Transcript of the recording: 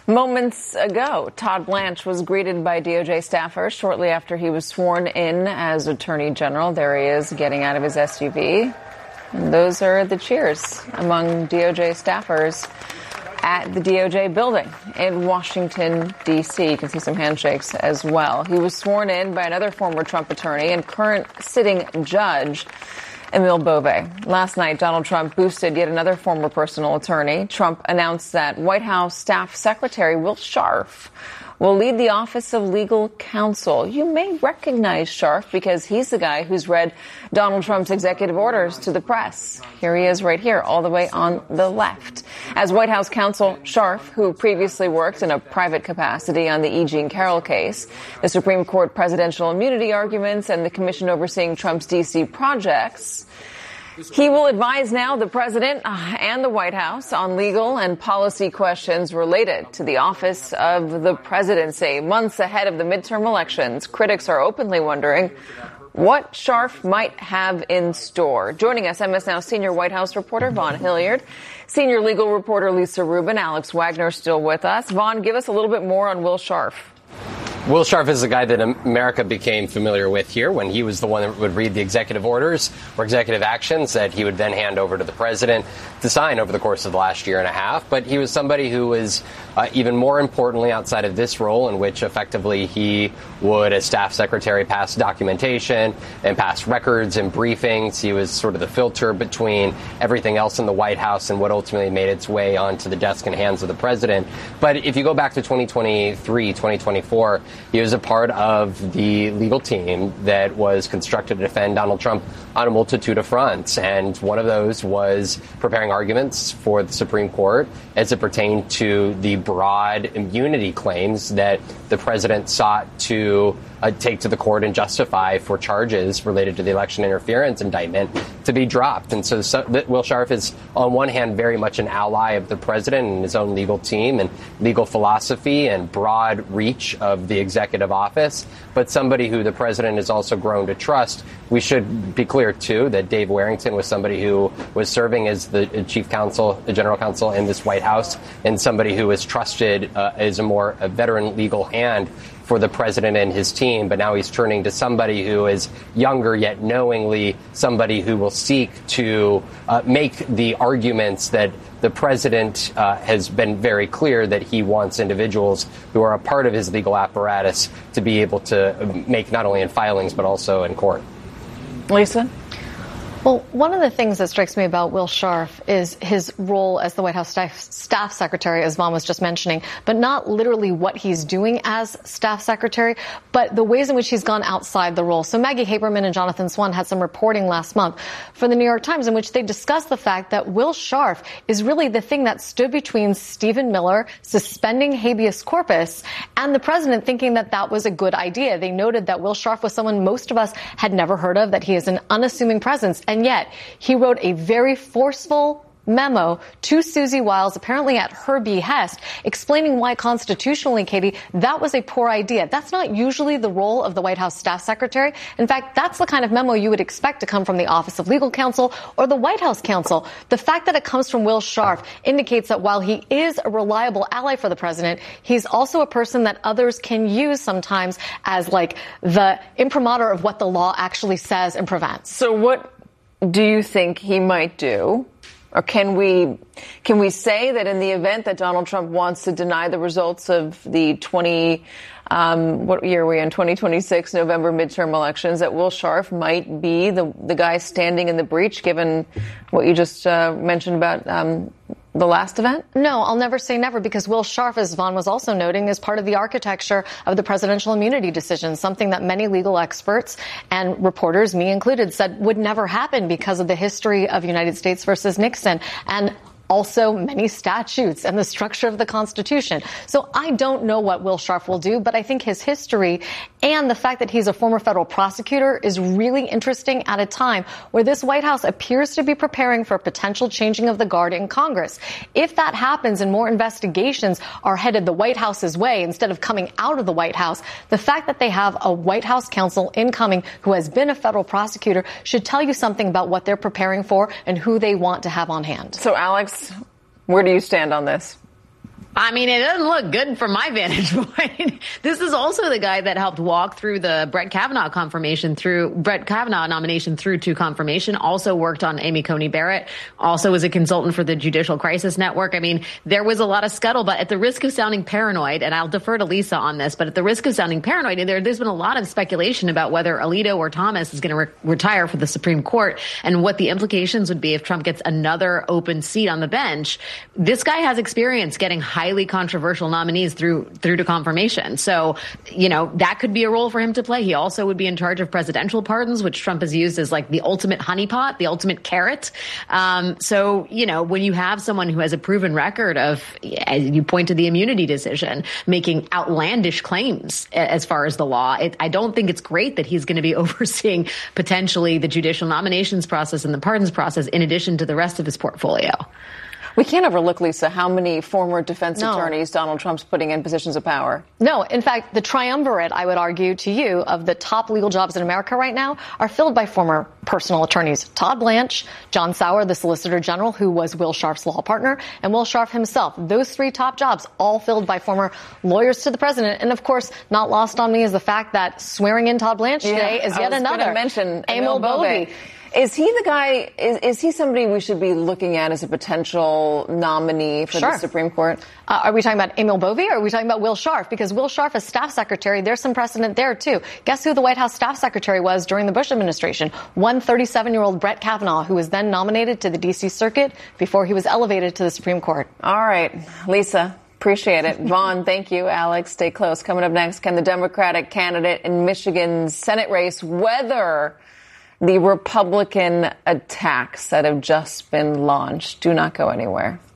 Moments ago, Todd Blanche was greeted by DOJ staffers shortly after he was sworn in as Attorney General. There he is getting out of his SUV. And those are the cheers among DOJ staffers at the DOJ building in Washington, D.C. You can see some handshakes as well. He was sworn in by another former Trump attorney and current sitting judge, Emil Bove. Last night, Donald Trump boosted yet another former personal attorney. Trump announced that White House Staff Secretary Will Scharf will lead the Office of Legal Counsel. You may recognize Scharf because he's the guy who's read Donald Trump's executive orders to the press. Here he is right here, all the way on the left. As White House counsel, Scharf, who previously worked in a private capacity on the E. Jean Carroll case, the Supreme Court presidential immunity arguments, and the commission overseeing Trump's D.C. projects, he will advise now the president and the White House on legal and policy questions related to the office of the presidency. Months ahead of the midterm elections, critics are openly wondering what Scharf might have in store. Joining us, MS Now senior White House reporter Vaughn Hilliard, senior legal reporter Lisa Rubin, Alex Wagner still with us. Vaughn, give us a little bit more on Will Scharf. Will Scharf is the guy that America became familiar with here when he was the one that would read the executive orders or executive actions that he would then hand over to the president to sign over the course of the last year and a half. But he was somebody who was even more importantly outside of this role, in which effectively he would, as staff secretary, pass documentation and pass records and briefings. He was sort of the filter between everything else in the White House and what ultimately made its way onto the desk and hands of the president. But if you go back to 2023, 2024, he was a part of the legal team that was constructed to defend Donald Trump on a multitude of fronts. And one of those was preparing arguments for the Supreme Court as it pertained to the broad immunity claims that the president sought to take to the court and justify for charges related to the election interference indictment to be dropped. And so Will Scharf is, on one hand, very much an ally of the president and his own legal team and legal philosophy and broad reach of the executive office, but somebody who the president has also grown to trust. We should be clear, too, that Dave Warrington was somebody who was serving as the chief counsel, the general counsel in this White House, and somebody who was trusted as a veteran legal hand for the president and his team. But now he's turning to somebody who is younger, yet knowingly somebody who will seek to make the arguments that the president has been very clear that he wants individuals who are a part of his legal apparatus to be able to make not only in filings, but also in court. Lisa? Well, one of the things that strikes me about Will Scharf is his role as the White House staff secretary, as Vaughn was just mentioning, but not literally what he's doing as staff secretary, but the ways in which he's gone outside the role. So Maggie Haberman and Jonathan Swan had some reporting last month for the New York Times in which they discussed the fact that Will Scharf is really the thing that stood between Stephen Miller suspending habeas corpus and the president thinking that that was a good idea. They noted that Will Scharf was someone most of us had never heard of, that he is an unassuming presence. And yet he wrote a very forceful memo to Susie Wiles, apparently at her behest, explaining why constitutionally, Katie, that was a poor idea. That's not usually the role of the White House staff secretary. In fact, that's the kind of memo you would expect to come from the Office of Legal Counsel or the White House counsel. The fact that it comes from Will Scharf indicates that while he is a reliable ally for the president, he's also a person that others can use sometimes as like the imprimatur of what the law actually says and prevents. So what do you think he might do? Or can we say that in the event that Donald Trump wants to deny the results of the 2026 November midterm elections, that Will Scharf might be the guy standing in the breach, given what you just mentioned about the last event? No, I'll never say never, because Will Scharf, as Vaughn was also noting, is part of the architecture of the presidential immunity decision, something that many legal experts and reporters, me included, said would never happen because of the history of United States versus Nixon and also many statutes and the structure of the Constitution. So I don't know what Will Scharf will do, but I think his history and the fact that he's a former federal prosecutor is really interesting at a time where this White House appears to be preparing for a potential changing of the guard in Congress. If that happens and more investigations are headed the White House's way instead of coming out of the White House, the fact that they have a White House counsel incoming who has been a federal prosecutor should tell you something about what they're preparing for and who they want to have on hand. So, Alex, where do you stand on this? I mean, it doesn't look good from my vantage point. This is also the guy that helped walk through the Brett Kavanaugh nomination through to confirmation, also worked on Amy Coney Barrett, also was a consultant for the Judicial Crisis Network. I mean, there was a lot of scuttlebutt. At the risk of sounding paranoid, and I'll defer to Lisa on this, but at the risk of sounding paranoid, there's been a lot of speculation about whether Alito or Thomas is going to retire for the Supreme Court and what the implications would be if Trump gets another open seat on the bench. This guy has experience getting highly controversial nominees through to confirmation. So, that could be a role for him to play. He also would be in charge of presidential pardons, which Trump has used as like the ultimate honeypot, the ultimate carrot. So, when you have someone who has a proven record of, as you point to the immunity decision, making outlandish claims as far as the law, I don't think it's great that he's going to be overseeing potentially the judicial nominations process and the pardons process in addition to the rest of his portfolio. We can't overlook, Lisa, how many former defense attorneys Donald Trump's putting in positions of power. No, in fact, the triumvirate, I would argue to you, of the top legal jobs in America right now are filled by former personal attorneys. Todd Blanche, John Sauer, the Solicitor General, who was Will Scharf's law partner, and Will Scharf himself. Those three top jobs, all filled by former lawyers to the president. And, of course, not lost on me is the fact that swearing in Todd Blanche today is yet another. I was going to mention Emil Bovee. Is he the guy, is he somebody we should be looking at as a potential nominee for the Supreme Court? Are we talking about Emil Bovee or are we talking about Will Scharf? Because Will Scharf is staff secretary. There's some precedent there, too. Guess who the White House staff secretary was during the Bush administration? One 37-year-old Brett Kavanaugh, who was then nominated to the D.C. Circuit before he was elevated to the Supreme Court. All right, Lisa. Appreciate it. Vaughn, thank you. Alex, stay close. Coming up next, can the Democratic candidate in Michigan's Senate race weather the Republican attacks that have just been launched? Do not go anywhere.